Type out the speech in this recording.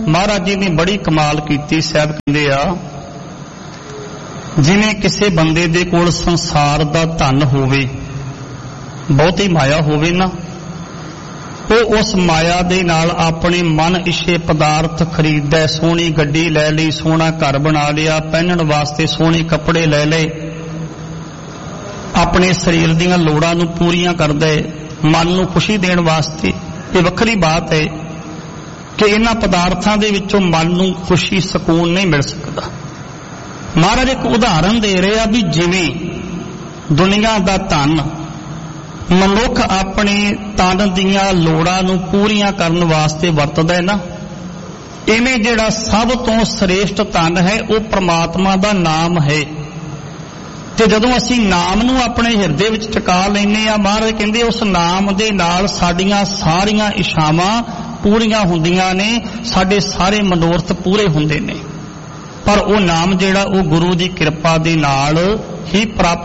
महाराज जी ने बड़ी कमाल की। साहब कहते आ जिवें किसी बंदे दे कोल संसार दा धन होवे, बहुती माया होवे ना, वो उस माया दे नाल अपने मन इच्छे पदार्थ खरीददा, सोहनी गड्डी लै लई, सोहना घर बना लिया, पहनण वास्ते सोहने कपड़े लै लए, अपने शरीर दीआं लोड़ां नूं पूरीआं करदा है, मन नूं खुशी देण वास्ते। ये वखरी बात है कि इन्हां पदार्थां दे विचों मन नूं खुशी सकून नहीं मिल सकदा। महाराज एक उदाहरण दे रहे भी जिवें दुनिया दा धन मनुख अपने तन दीआं लोड़ां नूं पूरीआं करन वास्ते वरतदा है ना, इवें जिहड़ा सब तो श्रेष्ठ धन है वो परमात्मा दा नाम है। ते जदों असीं नाम नूं अपने हिरदे विच टिका लैने आ, महाराज कहंदे उस नाम दे नाल साडीआं सारीआं इच्छावां पूरीआं हुंदियां ने, साडे सारे मनोरथ पूरे हुंदे ने। पर वो नाम जिहड़ा वो गुरु दी कृपा दे नाल ही प्राप्त